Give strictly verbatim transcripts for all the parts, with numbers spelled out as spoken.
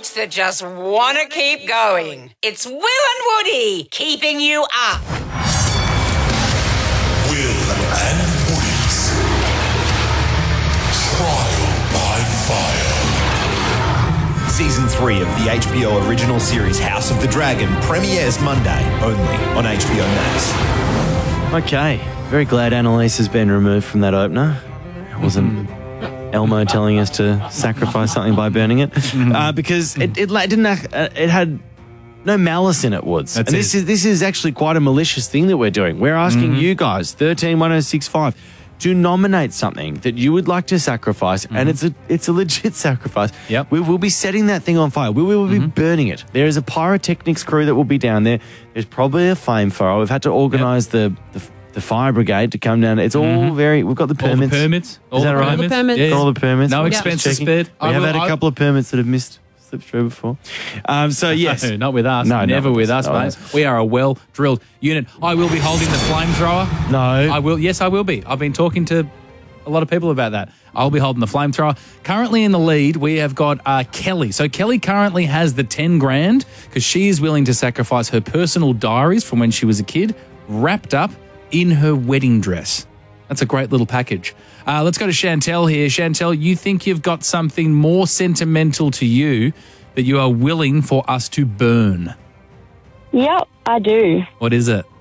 blokes that just want to keep going. It's Will and Woody keeping you up. Will and Woody's Trial by Fire. Season three of the H B O original series House of the Dragon premieres Monday only on H B O Max. Okay, very glad Annalise has been removed from that opener. It wasn't Elmo telling us to sacrifice something by burning it, uh, because it, it la- didn't. Act, uh, it had no malice in it, Woods. That's and this it. is this is actually quite a malicious thing that we're doing. We're asking Mm-hmm. you guys, thirteen one oh six five, to nominate something that you would like to sacrifice, and it's a it's a legit sacrifice. Yep. We will be setting that thing on fire. We will be burning it. There is a pyrotechnics crew that will be down there. There's probably a flamethrower. We've had to organise the, the the fire brigade to come down. It's all very. We've got the All permits. the permits. All Is that the right? All the permits. Yeah. Got all the permits. No We're expenses just checking. spared. We I have will- had a I- couple of permits that have missed slipped through before. Um, so yes, No, not with us. No, Never not with with us, us. mate. We are a well-drilled unit. I will be holding the flamethrower. no. I will. Yes, I will be. I've been talking to a lot of people about that. I'll be holding the flamethrower. Currently in the lead, we have got uh, Kelly. So Kelly currently has the ten grand because she is willing to sacrifice her personal diaries from when she was a kid, wrapped up in her wedding dress. That's a great little package. Uh, let's go to Chantel here. Chantel, you think you've got something more sentimental to you that you are willing for us to burn. Yep, I do. What is it?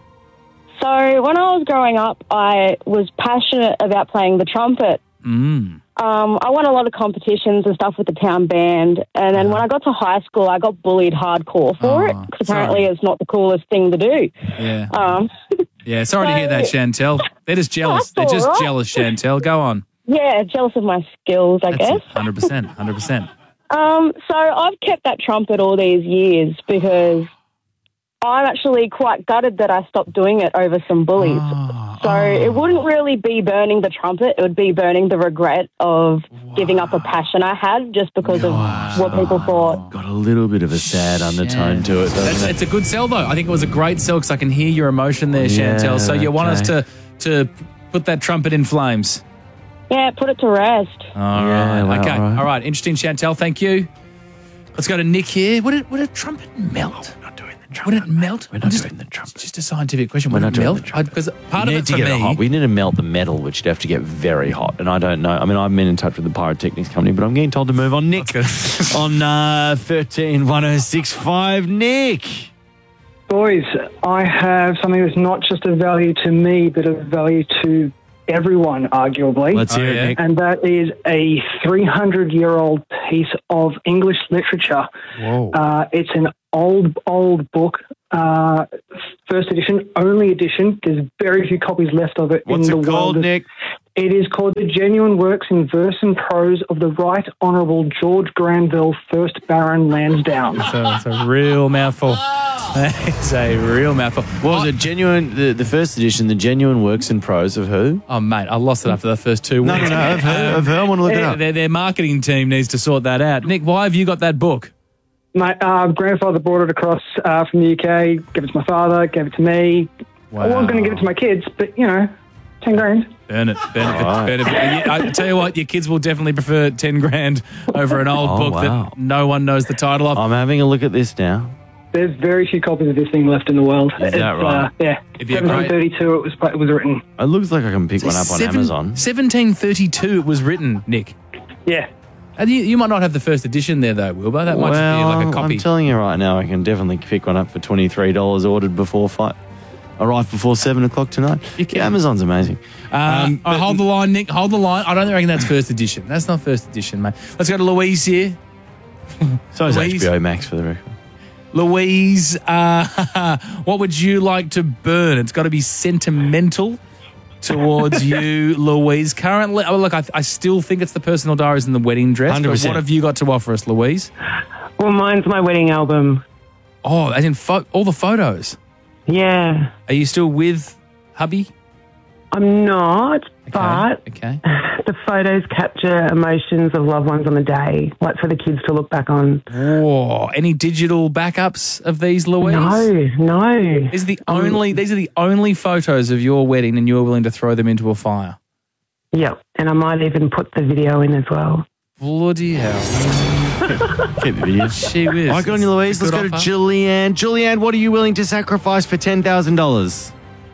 So when I was growing up, I was passionate about playing the trumpet. Mm. Um, I won a lot of competitions and stuff with the town band. And then when I got to high school, I got bullied hardcore for Oh, it because apparently sorry. it's not the coolest thing to do. Yeah. Um, Yeah, sorry to hear that, Chantel. They're just jealous. They're That's just all right. jealous, Chantel. Go on. yeah, jealous of my skills, I That's guess. one hundred percent. one hundred percent. Um, so I've kept that trumpet all these years because I'm actually quite gutted that I stopped doing it over some bullies. so it wouldn't really be burning the trumpet. It would be burning the regret of giving up a passion I had just because of what people thought. got a little bit of a sad undertone to it, That's, doesn't it? it's a good sell, though. I think it was a great sell because I can hear your emotion there, Yeah, Chantel. So you want us to, okay. to put that trumpet in flames. Yeah, put it to rest. All Yeah, right. well, Okay. all right. All right. Interesting, Chantel. Thank you. Let's go to Nick here. Would it would a trumpet melt? We're not doing the Would trumpet. it melt? We're not just, doing the trumpet. Just a scientific question. We're Would not it doing melt? the trumpet. Because part we of need it to for get me. it hot. We need to melt the metal, which you'd have to get very hot. And I don't know. I mean, I've been in touch with the pyrotechnics company, but I'm getting told to move on. Nick on uh, thirteen one oh six five. Nick. Boys, I have something that's not just of value to me, but of value to everyone, arguably. Let's hear Oh, it, yeah. Nick. And that is a three hundred year old piece of English literature. Whoa. Uh, it's an old, old book, uh, first edition, only edition. There's very few copies left of it What's in it the called, world. Nick? It is called The Genuine Works in Verse and Prose of the Right Honourable George Granville, first Baron Lansdowne. So it's a real mouthful. It's a real mouthful. What was it? Genuine, the, the first edition, the genuine works in prose of who? Oh, mate, I lost it after the first two No, weeks. no, no. Of her. Of her. I want to look it Their, up. their, their marketing team needs to sort that out. Nick, why have you got that book? My uh, grandfather brought it across uh, from the U K, gave it to my father, gave it to me. I was going to give it to my kids, but, you know, ten grand. Burn it. Burn it. Right. Burn it. I tell you what, your kids will definitely prefer ten grand over an old Oh, book wow. that no one knows the title of. I'm having a look at this now. There's very few copies of this thing left in the world. Is that It's, right? Uh, yeah. It'd be a great- seventeen thirty-two it was, it was written. It looks like I can pick one up on Seven- Amazon. seventeen thirty-two it was written, Nick. Yeah. And you, you might not have the first edition there, though, Wilbur. That might just be like a copy. I'm telling you right now, I can definitely pick one up for twenty-three dollars ordered before five. Arrive before seven o'clock tonight. You can. Yeah, Amazon's amazing. Uh, Um, I hold the line, Nick. Hold the line. I don't reckon that's first edition. That's not first edition, mate. Let's go to Louise here. So is Louise? H B O Max for the record. Louise, uh, what would you like to burn? It's got to be sentimental towards you, Louise. Currently, oh, look, I, I still think it's the personal diaries and the wedding dress. one hundred But percent. what have you got to offer us, Louise? Well, mine's my wedding album. Oh, as in fo- all the photos. Yeah. Are you still with hubby? I'm not, Okay. but Okay. the photos capture emotions of loved ones on the day, like for the kids to look back on. Whoa. Any digital backups of these, Louise? No, no. These are the Um, only. These are the only photos of your wedding, and you're willing to throw them into a fire. Yep, and I might even put the video in as well. Bloody hell. Keep the video. She whiz. All right, good on you, Louise. Let's go to Julianne. Julianne, what are you willing to sacrifice for ten thousand dollars?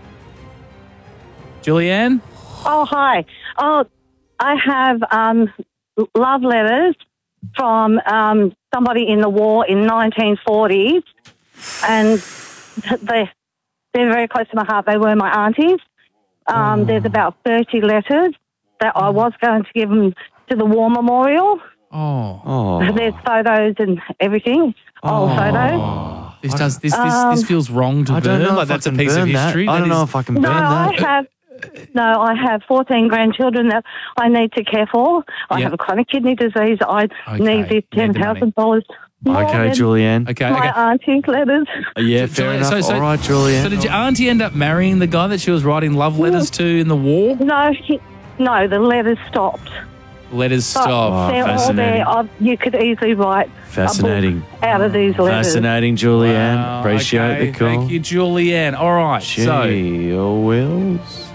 Julianne? Oh, hi. Oh, I have um, love letters from um, somebody in the war in nineteen forties, and they, they're very close to my heart. They were my aunties. Um, oh. There's about thirty letters that I was going to give them to the War Memorial. Oh. oh. There's photos and everything, old oh. photos. This does this this, Um, this feels wrong to I don't burn. know Like if that's I a can piece of burn that. history. I don't That know is- if I can No, burn I that. have. No, I have fourteen grandchildren that I need to care for. I Yeah. have a chronic kidney disease. I Okay, need this you ten need the thousand dollars. Okay, Julianne. Okay, My okay. auntie's letters. Yeah, So- fair enough. so- so- All right, Julianne. So did your auntie end up marrying the guy that she was writing love letters to in the war? No, he, no, the letters stopped. Letters But stop. they're all fascinating. there. I've, you could easily write Fascinating. a book out of these letters. Fascinating, Julianne. Wow, Appreciate okay. the call. Thank you, Julianne. All right, so Gee, oh, Wills.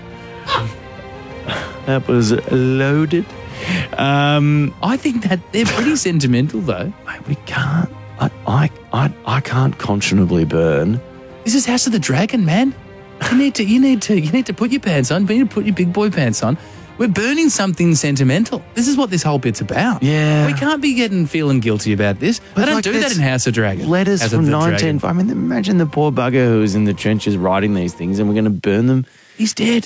That was loaded. Um, I think that they're pretty sentimental, though. mate, we can't. I, I, I, I can't conscionably burn. This is House of the Dragon, man. You need to, you need to, you need to put your pants on. You need to put your big boy pants on. We're burning something sentimental. This is what this whole bit's about. Yeah. We can't be getting feeling guilty about this. But They don't like do that there's in House of Dragon. Letters House from of the nineteen. Dragon. I mean, imagine the poor bugger who was in the trenches writing these things, and we're going to burn them. He's dead.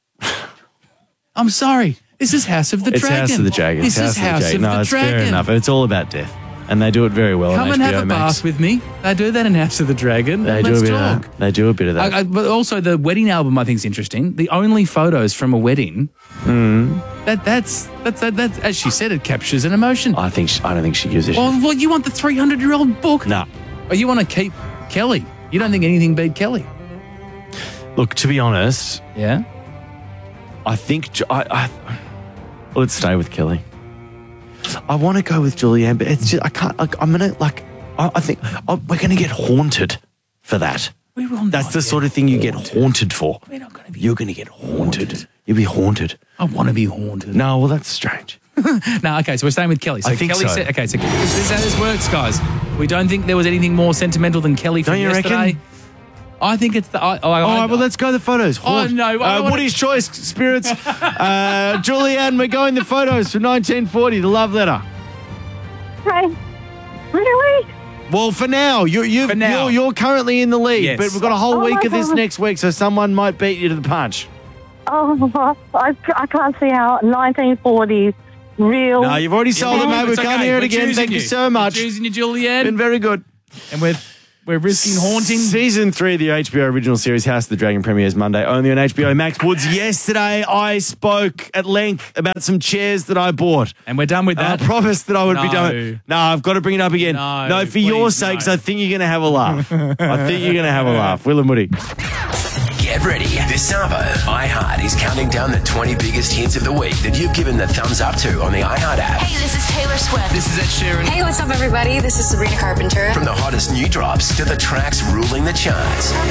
I'm sorry. This is House of the It's Dragon. House of the Dragon. This It's is House Dragon. of no, the it's Dragon. fair enough. It's all about death, and they do it very well Come on and H B O have a Max. bath with me. They do that in House of the Dragon. They Let's do a bit talk. of that. They do a bit of that. I, I, but also the wedding album, I think, is interesting. The only photos from a wedding. Hmm. That that's that's that, that's as she said, it captures an emotion. I think. She, I don't think she gives a shit. Well, well, you want the three hundred year old book? No. Or you want to keep Kelly? You don't think anything beat Kelly? Look, to be honest, Yeah. I think Ju- I, I let's stay with Kelly. I want to go with Julianne, but it's just I can't. Like, I'm gonna like. I, I think oh, we're gonna get haunted for that. We will not That's the get sort of thing you get haunted. haunted for. We're not going to be. You're gonna get haunted. haunted. You'll be haunted. I want to be haunted. No, well that's strange. No, okay, so we're staying with Kelly. So I think Kelly so. said, okay, so this is how this works, guys. We don't think there was anything more sentimental than Kelly from Don't you yesterday. reckon? I think it's the. I, I, All I, right, well let's go the photos. Oh, Haunt. no, I don't uh, wanna- Woody's choice, spirits. uh, Julianne, we're going the photos from nineteen forty. The love letter. Okay. Really? Well, for now, you're you've, For now. you're you're currently in the lead, Yes. but we've got a whole Oh, week my of this God. next week, so someone might beat you to the punch. Oh, I, I can't see how nineteen forties real. No, you've already sold it, mate. We It's can't okay. hear it We're again. choosing Thank you so much. We're choosing you, Julianne. Been very good. And we're we're risking haunting. Season three of the H B O original series House of the Dragon premieres Monday only on H B O Max. Woods, yesterday I spoke at length about some chairs that I bought. And we're done with I that. promised that I would be No. done. No, I've got to bring it up again. No, for your please, sakes, no. I think you're going to have a laugh. I think you're going to have a laugh. Will and Woody. Get ready. This Sabo, iHeart is counting down the twenty biggest hits of the week that you've given the thumbs up to on the iHeart app. Hey, this is Taylor Swift. This is Ed Sheeran. Hey, what's up, everybody? This is Sabrina Carpenter. From the hottest new drops to the tracks ruling the charts.